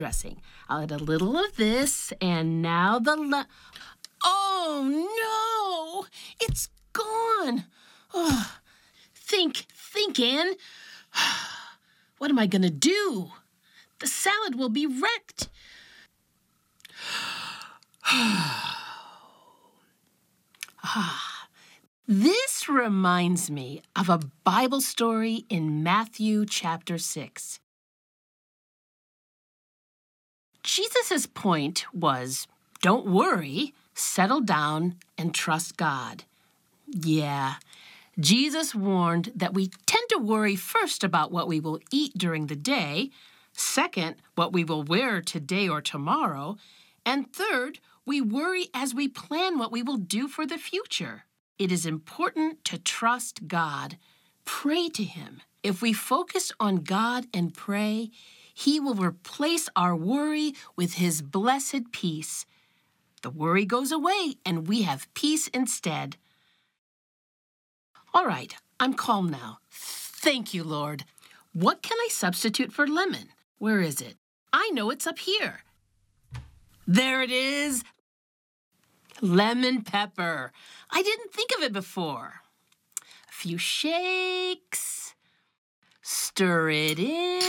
dressing. I'll add a little of this, and now oh, no! It's gone! Oh, think, Ann. What am I gonna do? The salad will be wrecked. This reminds me of a Bible story in Matthew chapter 6. Jesus' point was, don't worry, settle down, and trust God. Yeah, Jesus warned that we tend to worry first about what we will eat during the day, second, what we will wear today or tomorrow, and third, we worry as we plan what we will do for the future. It is important to trust God. Pray to Him. If we focus on God and pray, He will replace our worry with His blessed peace. The worry goes away and we have peace instead. All right, I'm calm now. Thank you, Lord. What can I substitute for lemon? Where is it? I know it's up here. There it is. Lemon pepper. I didn't think of it before. A few shakes. Stir it in.